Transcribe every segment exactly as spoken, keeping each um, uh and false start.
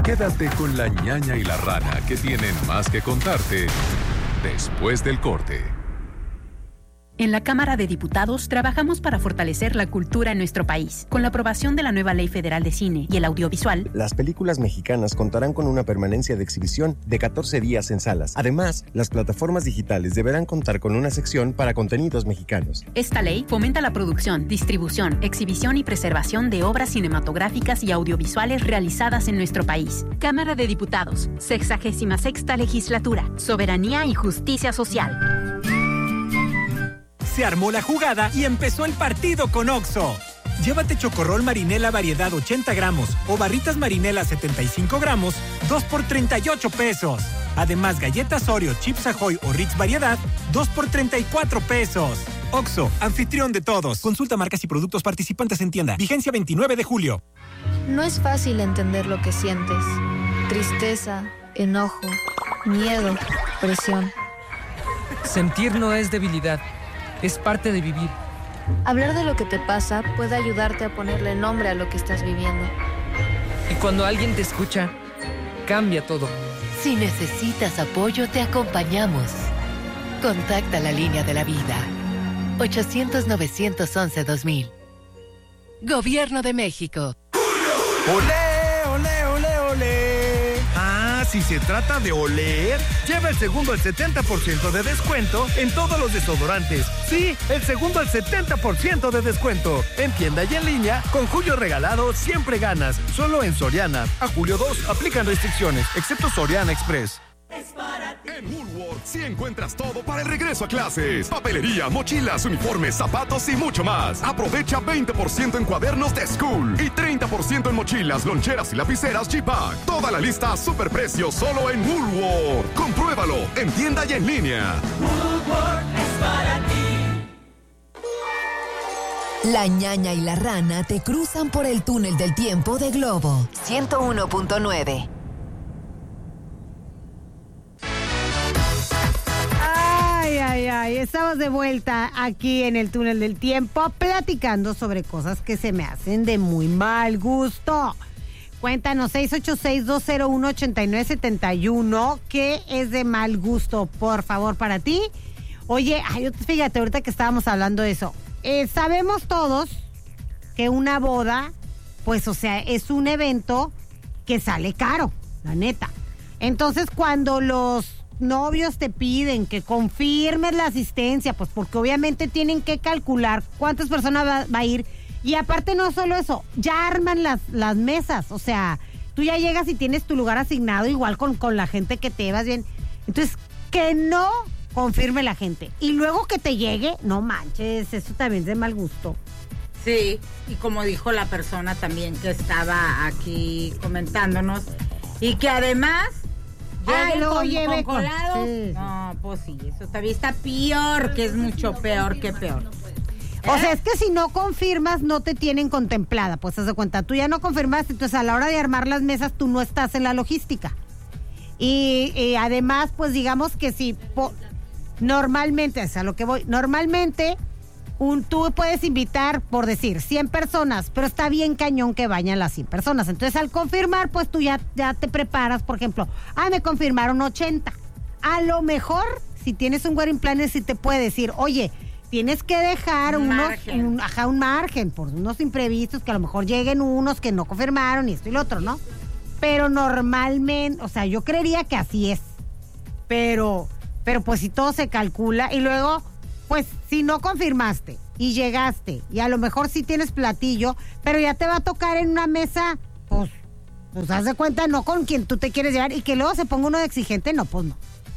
Quédate con la ñaña y la rana, que tienen más que contarte después del corte. En la Cámara de Diputados trabajamos para fortalecer la cultura en nuestro país. Con la aprobación de la nueva Ley Federal de Cine y el Audiovisual, las películas mexicanas contarán con una permanencia de exhibición de catorce días en salas. Además, las plataformas digitales deberán contar con una sección para contenidos mexicanos. Esta ley fomenta la producción, distribución, exhibición y preservación de obras cinematográficas y audiovisuales realizadas en nuestro país. Cámara de Diputados, sexagésima sexta Legislatura, Soberanía y Justicia Social. Se armó la jugada y empezó el partido con Oxxo. Llévate chocorrol marinela variedad ochenta gramos o barritas marinela setenta y cinco gramos, dos por treinta y ocho pesos. Además, galletas Oreo, Chips Ahoy o Ritz variedad, dos por treinta y cuatro pesos. Oxxo, anfitrión de todos. Consulta marcas y productos participantes en tienda. Vigencia veintinueve de julio. No es fácil entender lo que sientes. Tristeza, enojo, miedo, presión. Sentir no es debilidad. Es parte de vivir. Hablar de lo que te pasa puede ayudarte a ponerle nombre a lo que estás viviendo. Y cuando alguien te escucha, cambia todo. Si necesitas apoyo, te acompañamos. Contacta la línea de la vida. ochocientos, novecientos once, dos mil. Gobierno de México. ¡Olé, olé, olé, olé! Ah, si se trata de oler, lleva el segundo al setenta por ciento de descuento en todos los desodorantes. Sí, el segundo al setenta por ciento de descuento. En tienda y en línea, con julio regalado siempre ganas. Solo en Soriana. A julio dos aplican restricciones, excepto Soriana Express. En Woolworth sí encuentras todo para el regreso a clases. Papelería, mochilas, uniformes, zapatos y mucho más. Aprovecha veinte por ciento en cuadernos de School y treinta por ciento en mochilas, loncheras y lapiceras G-Pack. Toda la lista a superprecio solo en Woolworth. Compruébalo en tienda y en línea. Woolworth es para ti. La ñaña y la rana te cruzan por el túnel del tiempo de Globo ciento uno punto nueve. Ay, ay, estamos de vuelta aquí en el túnel del tiempo platicando sobre cosas que se me hacen de muy mal gusto. Cuéntanos, seis ocho seis, dos cero uno, ocho nueve siete uno, ¿qué es de mal gusto, por favor, para ti? Oye, ay, fíjate, ahorita que estábamos hablando de eso, eh, sabemos todos que una boda, pues, o sea, es un evento que sale caro, la neta. Entonces, cuando los novios te piden que confirmes la asistencia, pues porque obviamente tienen que calcular cuántas personas va, va a ir, y aparte no solo eso, ya arman las, las mesas, o sea, tú ya llegas y tienes tu lugar asignado igual con, con la gente que te llevas bien, entonces que no confirme la gente, y luego que te llegue, no manches, eso también es de mal gusto. Sí, y como dijo la persona también que estaba aquí comentándonos, y que además Ay, lo con, lleve con colados. Con... Sí. No, pues sí, eso todavía está peor, que es mucho peor que peor. ¿Eh? O sea, es que si no confirmas, no te tienen contemplada, pues haz de cuenta, tú ya no confirmaste, entonces a la hora de armar las mesas, tú no estás en la logística. Y, y además, pues digamos que si po, normalmente, es a lo que voy, normalmente un, tú puedes invitar, por decir, cien personas, pero está bien cañón que vayan las cien personas. Entonces, al confirmar, pues tú ya, ya te preparas, por ejemplo, ah, me confirmaron ochenta. A lo mejor, si tienes un wedding planner, sí te puede decir, oye, tienes que dejar un unos, margen. Un, ajá, un margen, por unos imprevistos, que a lo mejor lleguen unos que no confirmaron y esto y lo otro, ¿no? Pero normalmente, o sea, yo creería que así es. Pero, pero pues si todo se calcula y luego, pues si no confirmaste y llegaste y a lo mejor sí tienes platillo, pero ya te va a tocar en una mesa, pues, pues haz de cuenta, no con quien tú te quieres llevar, y que luego se ponga uno de exigente, no, pues no.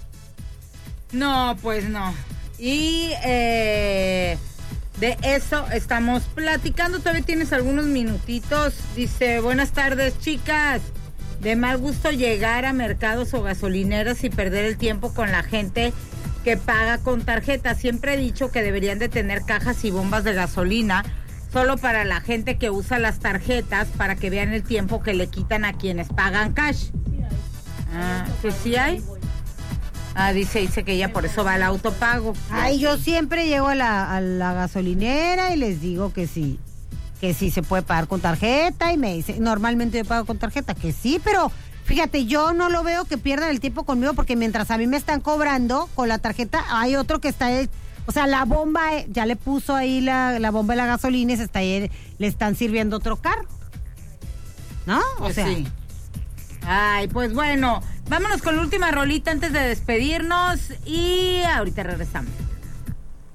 No, pues no. Y eh, de eso estamos platicando. Todavía tienes algunos minutitos. Dice, buenas tardes, chicas. De mal gusto llegar a mercados o gasolineras y perder el tiempo con la gente que paga con tarjeta. Siempre he dicho que deberían de tener cajas y bombas de gasolina solo para la gente que usa las tarjetas, para que vean el tiempo que le quitan a quienes pagan cash. Ah, ¿que sí hay? Ah, dice, dice que ella por eso va al autopago. Ay, yo siempre llego a la, a la gasolinera y les digo que sí, que sí se puede pagar con tarjeta, y me dice, normalmente yo pago con tarjeta, que sí, pero Fíjate, yo no lo veo que pierdan el tiempo conmigo porque mientras a mí me están cobrando con la tarjeta, hay otro que está, o sea, la bomba, ya le puso ahí la, la bomba de la gasolina y se está ahí, le están sirviendo otro carro. ¿No? O Pues sea. sí. Ay, pues bueno, vámonos con la última rolita antes de despedirnos y ahorita regresamos.